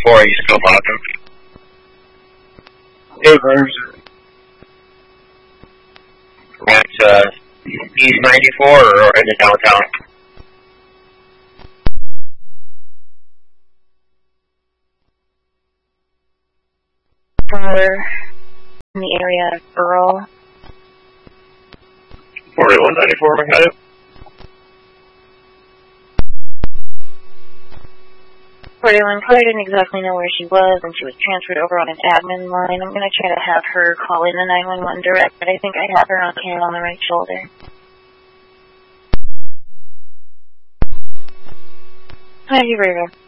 94 East Copaca. Hey, where's it? Right, East 94 or in the downtown? Somewhere in the area of Earl. 4194, I got it. 41, probably didn't exactly know where she was, and she was transferred over on an admin line. I'm going to try to have her call in the 911 direct, but I think I have her on hand on the right shoulder. Thank you, Virgo.